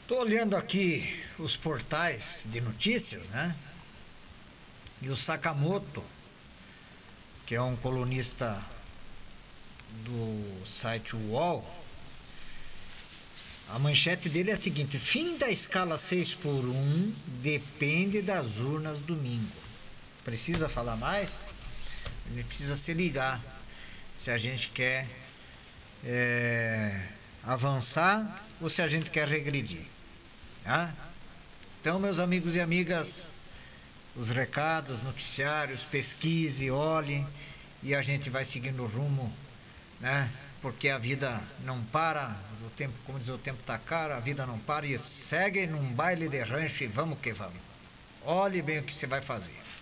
Estou olhando aqui os portais de notícias, né? E o Sakamoto, que é um colunista do site UOL, a manchete dele é a seguinte: fim da escala 6x1 depende das urnas domingo. Precisa falar mais? A gente precisa se ligar se a gente quer avançar ou se a gente quer regredir. Tá? Então, meus amigos e amigas, os recados, noticiários, pesquise, olhe, e a gente vai seguindo o rumo, né? Porque a vida não para, o tempo, como diz, o tempo tá caro, a vida não para, e segue num baile de rancho e vamos que vamos. Olhe bem o que você vai fazer.